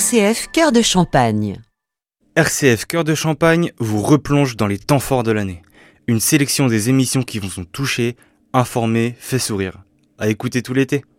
RCF Cœur de Champagne. RCF Cœur de Champagne vous replonge dans les temps forts de l'année. Une sélection des émissions qui vous ont touché, informé, fait sourire. À écouter tout l'été.